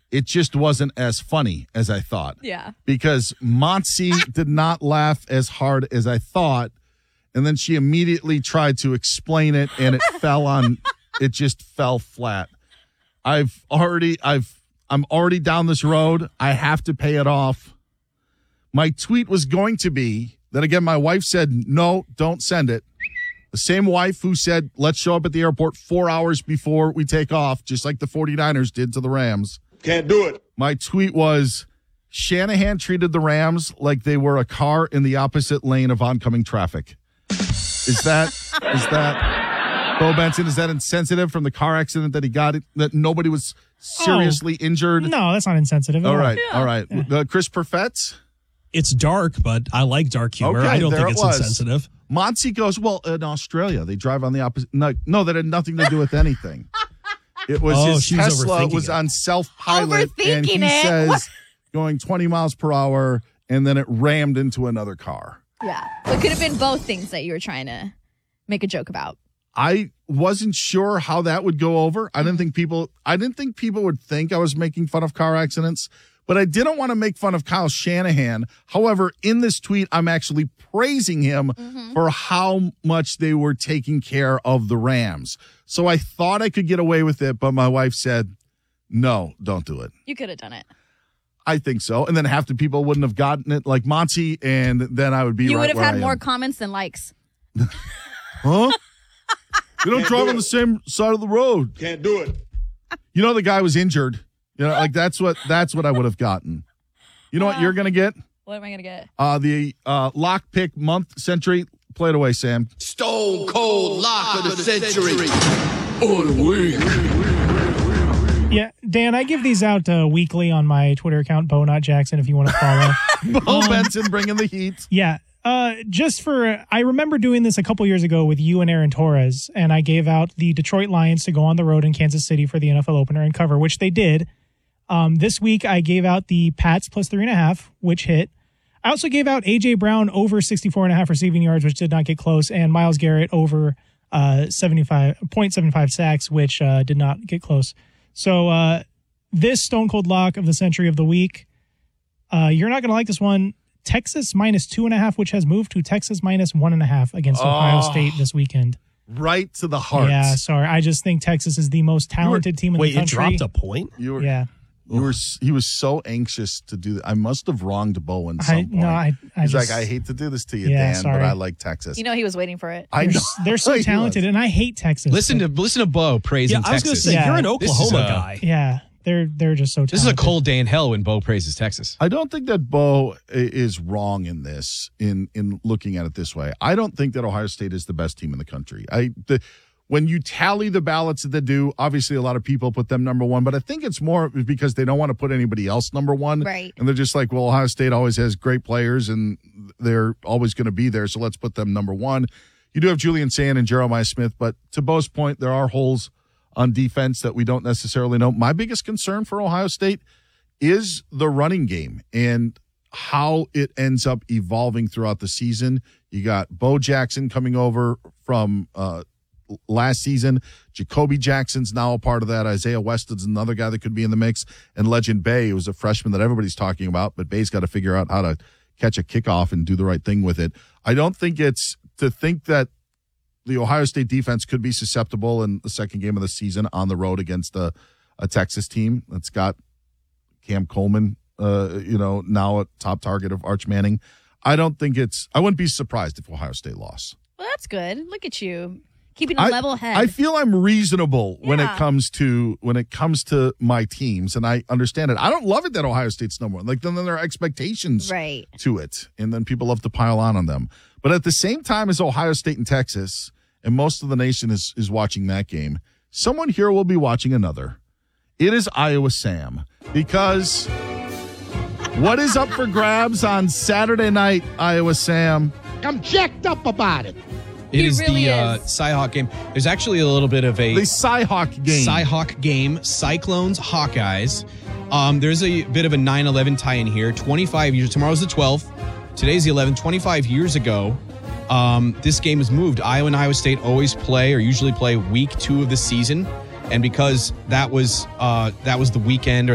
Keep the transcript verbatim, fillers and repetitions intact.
it just wasn't as funny as I thought. Yeah. Because Monty did not laugh as hard as I thought. And then she immediately tried to explain it, and it fell on, it just fell flat. I've already, I've, I'm already down this road. I have to pay it off. My tweet was going to be that, again, my wife said, no, don't send it. The same wife who said, let's show up at the airport four hours before we take off, just like the 49ers did to the Rams. Can't do it. My tweet was, Shanahan treated the Rams like they were a car in the opposite lane of oncoming traffic. Is that, is that, Bo Benson, is that insensitive from the car accident that he got, that nobody was seriously oh, injured? No, that's not insensitive. All right, yeah. all right. Yeah. Uh, Chris Perfett? It's dark, but I like dark humor. Okay, I don't think it it's was. insensitive. Monty goes, well, in Australia, they drive on the opposite. No, no, that had nothing to do with anything. It was Oh, his she was Tesla overthinking was it. on self-pilot, and he Overthinking it. says What? going twenty miles per hour, and then it rammed into another car. Yeah. So it could have been both things that you were trying to make a joke about. I wasn't sure how that would go over. I didn't think people I didn't think people would think I was making fun of car accidents, but I didn't want to make fun of Kyle Shanahan. However, in this tweet, I'm actually praising him mm-hmm. for how much they were taking care of the Rams. So I thought I could get away with it, but my wife said, no, don't do it. You could have done it. I think so. And then half the people wouldn't have gotten it like Monty, and then I would be You right would have where had I more am. comments than likes. Huh? We don't drive on the same side of the road. Can't do it. You know, the guy was injured. You know, like that's what that's what I would have gotten. You know what you're gonna get? What am I going to get? Uh, the uh, lock pick month century. Play it away, Sam. Stone cold lock of the century. Or the week. Yeah, Dan, I give these out uh, weekly on my Twitter account, Bo Not Jackson, if you want to follow. Bo um, Benson bringing the heat. Yeah. Uh, just for, I remember doing this a couple years ago with you and Aaron Torres, and I gave out the Detroit Lions to go on the road in Kansas City for the N F L opener and cover, which they did. Um, this week, I gave out the Pats plus three and a half, which hit. I also gave out A J Brown over sixty-four and a half receiving yards, which did not get close, and Myles Garrett over uh, seventy-five point seven five sacks, which uh, did not get close. So uh, this Stone Cold Lock of the Century of the Week, uh, you're not going to like this one. Texas minus two and a half, which has moved to Texas minus one and a half against Oh. Ohio State this weekend. Right to the heart. Yeah, sorry. I just think Texas is the most talented team in Wait, the it country. dropped a point? You were, Yeah. you were. He was so anxious to do that. I must have wronged Bo in some I, point. no, I, I He's just, like, I hate to do this to you, Yeah, Dan, sorry. but I like Texas. You know he was waiting for it. I they're, know. s- they're so He was. talented, and I hate Texas. Listen to listen to Bo praising Yeah, I was going to Texas. say, Yeah. you're an This is Oklahoma a- guy. Yeah, they're they're just so talented. This is a cold day in hell when Bo praises Texas. I don't think that Bo i- is wrong in this, in in looking at it this way. I don't think that Ohio State is the best team in the country. I the when you tally the ballots that they do, obviously a lot of people put them number one, but I think it's more because they don't want to put anybody else number one. Right. And they're just like, well, Ohio State always has great players and they're always going to be there, so let's put them number one. You do have Julian Sand and Jeremiah Smith, but to Bo's point, there are holes on defense that we don't necessarily know. My biggest concern for Ohio State is the running game and how it ends up evolving throughout the season. You got Bo Jackson coming over from uh, last season. Jacoby Jackson's now a part of that. Isaiah Weston's another guy that could be in the mix. And Legend Bay, who's a freshman that everybody's talking about, but Bay's got to figure out how to catch a kickoff and do the right thing with it. I don't think it's to think that the Ohio State defense could be susceptible in the second game of the season on the road against a, a Texas team that's got Cam Coleman, uh, you know, now a top target of Arch Manning. I don't think it's, I wouldn't be surprised if Ohio State lost. Well, that's good. Look at you. Keeping a I, level head. I feel I'm reasonable when it Yeah. comes to when it comes to my teams, and I understand it. I don't love it that Ohio State's number one. Like then there are expectations Right. to it, and then people love to pile on on them. But at the same time as Ohio State and Texas, and most of the nation is is watching that game, someone here will be watching another. It is Iowa Sam, because what is up for grabs on Saturday night, Iowa Sam? I'm jacked up about it. It He is really the uh, is. Cyhawk game. There's actually a little bit of a The Cyhawk game. Cyhawk game. Cyclones, Hawkeyes. Um, there's a bit of a nine eleven tie-in here. twenty-five years. Tomorrow's the twelfth. Today's the eleventh. twenty-five years ago, um, this game was moved. Iowa and Iowa State always play or usually play week two of the season. And because that was uh, that was the weekend or